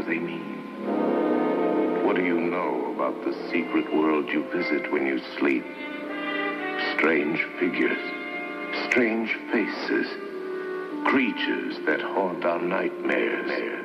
they mean? What do you know about the secret world you visit when you sleep? Strange figures, strange faces, creatures that haunt our nightmares.